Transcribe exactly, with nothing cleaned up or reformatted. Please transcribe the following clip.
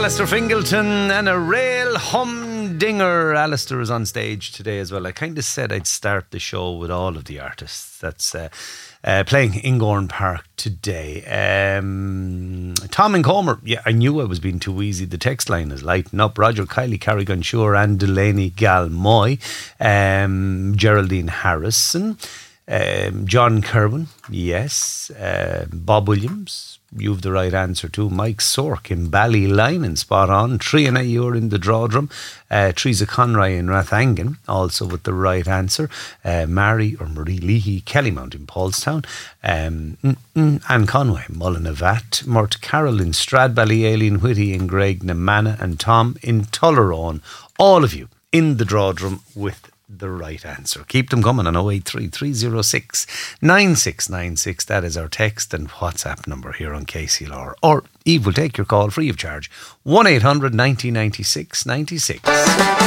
Alistair Fingleton and a real humdinger. Alistair is on stage today as well. I kind of said I'd start the show with all of the artists that's uh, uh, playing in Gowran Park today. Um, Tom and Comer, yeah, I knew I was being too easy. The text line is lighting up. Roger Kiley, Carrigan Shore and Delaney Galmoy. Um, Geraldine Harrison. Um, John Kerwin, yes. Uh, Bob Williams, you've the right answer too. Mike Sork in Ballyline, spot on. Triana, you're in the Drawdrum. Uh, Teresa Conroy in Rathangan, also with the right answer. Uh, Mary or Marie Leahy, Kellymount in Paulstown. Um, mm, mm, Anne Conway, Mullinavat. Mort Carroll in Stradbally, Aileen Whitty in Greg Namana, and Tom in Tullerone. All of you in the Drawdrum with the right answer. Keep them coming on oh eight three, three oh six, nine six nine six. That is our text and WhatsApp number here on K C L R. Or Eve will take your call free of charge. one eight hundred ninety ninety-six ninety-six.